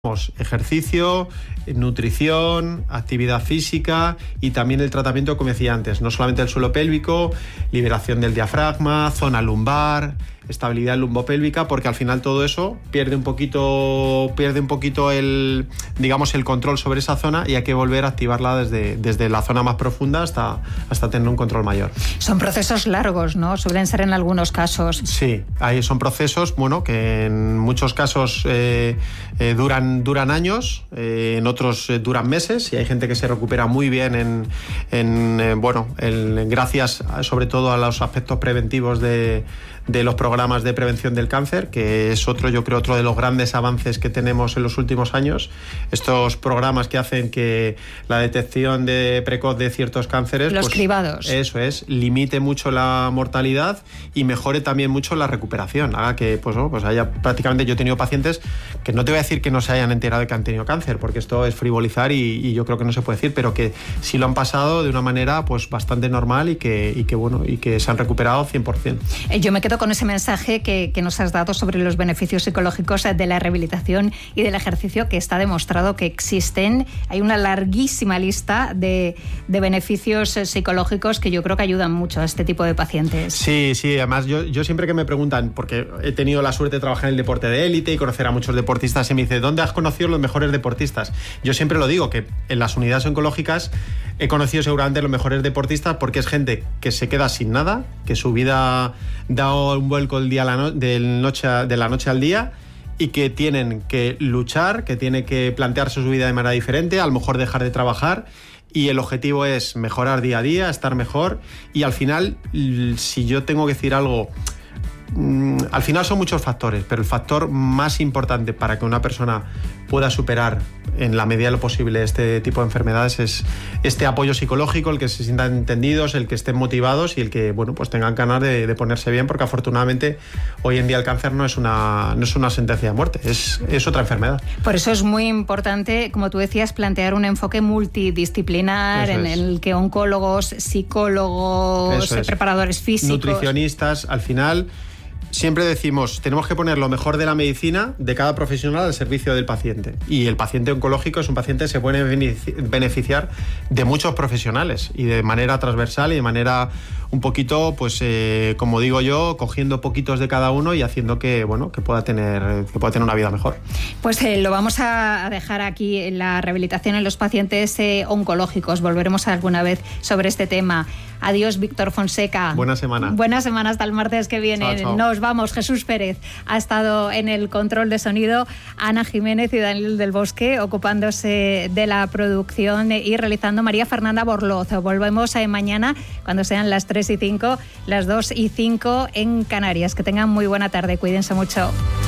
Ejercicio, nutrición, actividad física y también el tratamiento, como decía antes, no solamente el suelo pélvico, liberación del diafragma, zona lumbar, estabilidad lumbopélvica, porque al final todo eso pierde un poquito el control sobre esa zona y hay que volver a activarla desde la zona más profunda hasta tener un control mayor. Son procesos largos, ¿no? Suelen ser en algunos casos. Sí, ahí son procesos, que en muchos casos duran años, en otros duran meses, y hay gente que se recupera muy bien gracias sobre todo a los aspectos preventivos de los programas de prevención del cáncer, que es otro de los grandes avances que tenemos en los últimos años. Estos programas que hacen que la detección precoz de ciertos cánceres, los cribados, eso es, limite mucho la mortalidad y mejore también mucho la recuperación, haga que haya prácticamente, yo he tenido pacientes que no te voy a decir que no se hayan enterado de que han tenido cáncer, porque esto es frivolizar y yo creo que no se puede decir, pero que sí lo han pasado de una manera bastante normal y que se han recuperado 100%. Yo me quedo con ese mensaje que nos has dado sobre los beneficios psicológicos de la rehabilitación y del ejercicio, que está demostrado que existen. Hay una larguísima lista de beneficios psicológicos que yo creo que ayudan mucho a este tipo de pacientes. Sí, además yo siempre que me preguntan, porque he tenido la suerte de trabajar en el deporte de élite y conocer a muchos deportistas, y me dice, ¿dónde has conocido los mejores deportistas? Yo siempre lo digo, que en las unidades oncológicas he conocido seguramente los mejores deportistas, porque es gente que se queda sin nada, que su vida da un vuelco de la noche al día, y que tienen que luchar, que tienen que plantearse su vida de manera diferente, a lo mejor dejar de trabajar, y el objetivo es mejorar día a día, estar mejor, y al final, si yo tengo que decir algo, al final son muchos factores, pero el factor más importante para que una persona pueda superar en la medida de lo posible este tipo de enfermedades es este apoyo psicológico, el que se sientan entendidos, el que estén motivados y el que tengan ganas de ponerse bien, porque afortunadamente hoy en día el cáncer no es una sentencia de muerte, es otra enfermedad. Por eso es muy importante, como tú decías, plantear un enfoque multidisciplinar en el que oncólogos, psicólogos, preparadores físicos, nutricionistas, al final siempre decimos, tenemos que poner lo mejor de la medicina de cada profesional al servicio del paciente. Y el paciente oncológico es un paciente que se puede beneficiar de muchos profesionales y de manera transversal y de manera un poquito, como digo yo, cogiendo poquitos de cada uno y haciendo que pueda tener una vida mejor. Pues lo vamos a dejar aquí en la rehabilitación en los pacientes oncológicos. Volveremos alguna vez sobre este tema. Adiós, Víctor Fonseca. Buena semana. Buena semana, hasta el martes que viene. Chao. Nos vamos. Jesús Pérez ha estado en el control de sonido, Ana Jiménez y Daniel del Bosque ocupándose de la producción y realizando María Fernanda Borloz. Volvemos mañana cuando sean las 3:05, las 2:05 en Canarias. Que tengan muy buena tarde. Cuídense mucho.